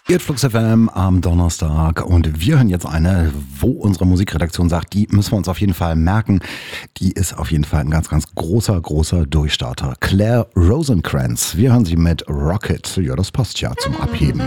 Ihr Flux FM am Donnerstag und wir hören jetzt eine, wo unsere Musikredaktion sagt, die müssen wir uns auf jeden Fall merken. Die ist auf jeden Fall ein ganz, ganz großer Durchstarter. Claire Rosencrantz. Wir hören sie mit Rocket. Ja, das passt ja zum Abheben.